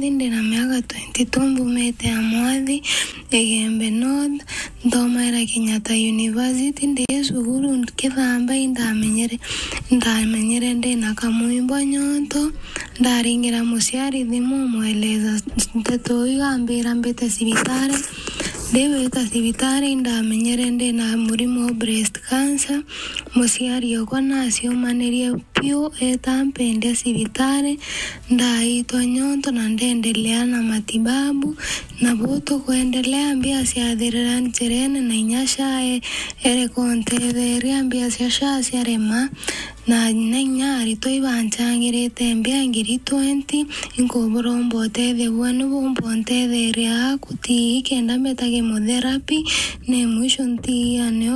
ndinde na miaka 22 mbumete ya mwathi Egembe North ndomaira Kenyatta University ndi cukuru kithamba ndamenyere ndina kamwimbo nyonto ndaringira muciari thimu mweleza nteto igambira mbete cibitari ndiwita cibitari ndamenyere ndina murimo wa breast cancer muciari okwa naciumanirie piu etampende cibitari ndaitwa nyonto na ndendelea na matibabu na buto kuendelea mbia ciathirira njirene na inyasha ere kontetheria mbia cia ciarema na nyari to ibanchangirite mbia ngiri 20 inkuburombo tethe bwanu bombo ntetheria kuti kenda metage chemotherapy ne mwisho ntia